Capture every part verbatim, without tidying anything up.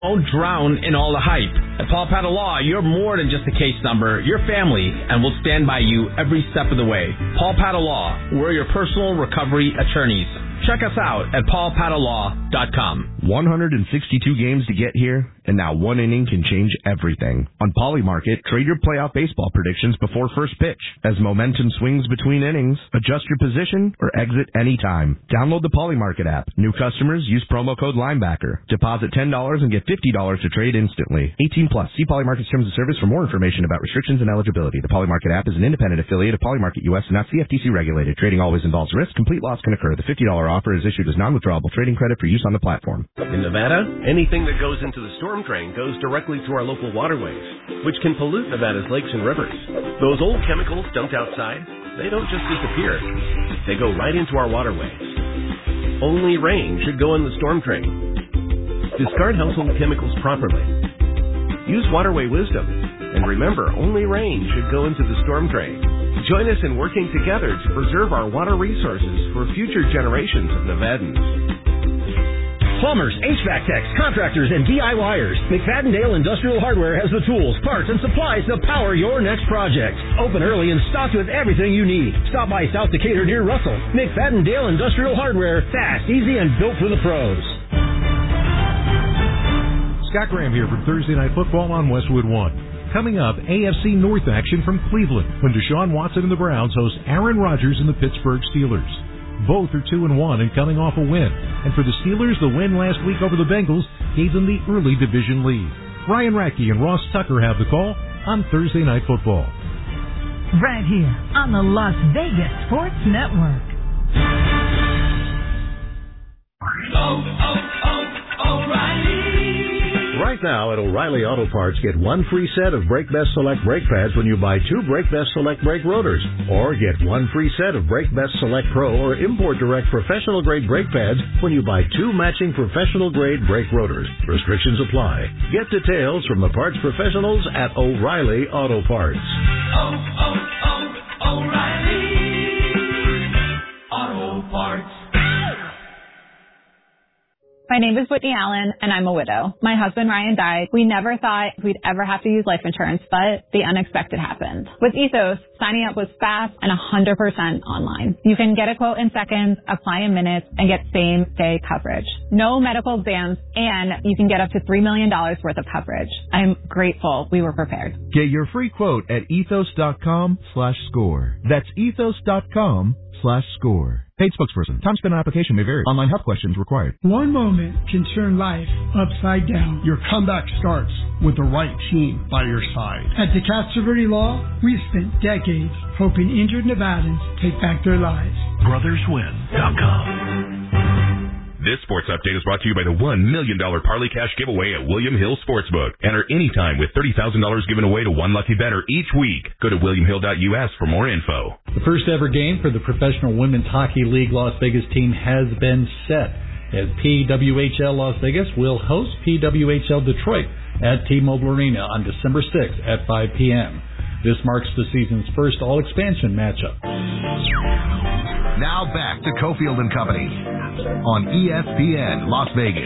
Don't drown in all the hype. At Paul Patta Law, you're more than just a case number. You're family, and we'll stand by you every step of the way. Paul Patta Law, we're your personal recovery attorneys. Check us out at paul patta law dot com. one hundred sixty-two games to get here, and now one inning can change everything. On Polymarket, trade your playoff baseball predictions before first pitch. As momentum swings between innings, adjust your position or exit anytime. Download the Polymarket app. New customers use promo code Linebacker. Deposit ten dollars and get fifty dollars to trade instantly. eighteen plus. See Polymarket's terms of service for more information about restrictions and eligibility. The Polymarket app is an independent affiliate of Polymarket U S and not C F T C regulated. Trading always involves risk. Complete loss can occur. The fifty dollars offer is issued as non-withdrawable trading credit for use on the platform. In Nevada, anything that goes into the storm drain goes directly to our local waterways, which can pollute Nevada's lakes and rivers. Those old chemicals dumped outside, they don't just disappear. They go right into our waterways. Only rain should go in the storm drain. Discard household chemicals properly. Use waterway wisdom. And remember, only rain should go into the storm drain. Join us in working together to preserve our water resources for future generations of Nevadans. Plumbers, H V A C techs, contractors, and DIYers. McFadden-Dale Industrial Hardware has the tools, parts, and supplies to power your next project. Open early and stocked with everything you need. Stop by South Decatur near Russell. McFadden-Dale Industrial Hardware. Fast, easy, and built for the pros. Scott Graham here from Thursday Night Football on Westwood One. Coming up, A F C North action from Cleveland when Deshaun Watson and the Browns host Aaron Rodgers and the Pittsburgh Steelers. Both are two and one and coming off a win. And for the Steelers, the win last week over the Bengals gave them the early division lead. Ryan Radke and Ross Tucker have the call on Thursday Night Football. Right here on the Las Vegas Sports Network. Oh, oh, oh, O'Reilly. Right now at O'Reilly Auto Parts, get one free set of Brake Best Select brake pads when you buy two Brake Best Select brake rotors. Or get one free set of Brake Best Select Pro or Import Direct professional grade brake pads when you buy two matching professional grade brake rotors. Restrictions apply. Get details from the parts professionals at O'Reilly Auto Parts. Oh, oh, oh, O'Reilly Auto Parts. My name is Whitney Allen, and I'm a widow. My husband, Ryan, died. We never thought we'd ever have to use life insurance, but the unexpected happened. With Ethos, signing up was fast and one hundred percent online. You can get a quote in seconds, apply in minutes, and get same-day coverage. No medical exams, and you can get up to three million dollars worth of coverage. I'm grateful we were prepared. Get your free quote at ethos.com slash score. That's ethos.com slash score. Paid spokesperson. Time spent on application may vary. Online health questions required. One moment can turn life upside down. Your comeback starts with the right team by your side. At DeCastro Verde Law, we've spent decades hoping injured Nevadans take back their lives. brothers win dot com. This sports update is brought to you by the one million dollars Parlay Cash giveaway at William Hill Sportsbook. Enter anytime with thirty thousand dollars given away to one lucky bettor each week. Go to william hill dot u s for more info. The first ever game for the Professional Women's Hockey League Las Vegas team has been set, as P W H L Las Vegas will host P W H L Detroit at T-Mobile Arena on December sixth at five p.m. This marks the season's first all-expansion matchup. Now back to Cofield and Company on E S P N Las Vegas.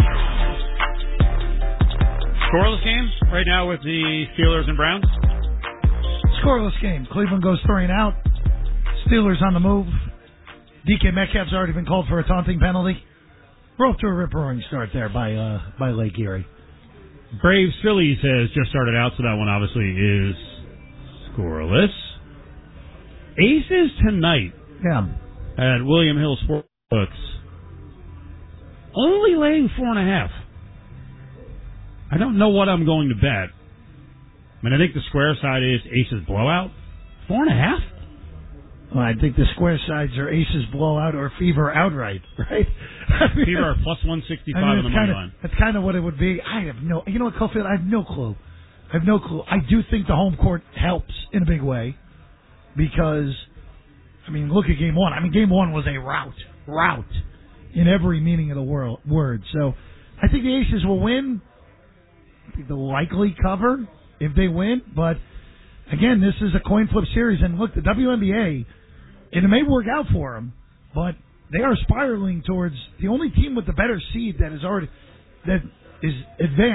Scoreless game right now with the Steelers and Browns. Scoreless game. Cleveland goes three and out. Steelers on the move. D K Metcalf's already been called for a taunting penalty. We're off to a rip-roaring start there by uh, by Lake Erie. Braves Phillies has just started out, so that one obviously is scoreless. Aces tonight. Yeah. At William Hill Sportsbooks. Only laying four and a half. I don't know what I'm going to bet. I mean, I think the square side is Aces blowout. Four and a half? Well, I think the square sides are Aces blowout or Fever outright, right? I mean, Fever plus one sixty-five I mean, on the money kinda, line. That's kind of what it would be. I have no, you know what, Cofield? I have no clue. I have no clue. I do think the home court helps in a big way because, I mean, look at game one. I mean, game one was a rout, rout in every meaning of the world, word. So I think the Aces will win. I think they'll likely cover if they win. But, again, this is a coin flip series. And, look, the W N B A, and it may work out for them, but they are spiraling towards the only team with the better seed that is already that is advanced.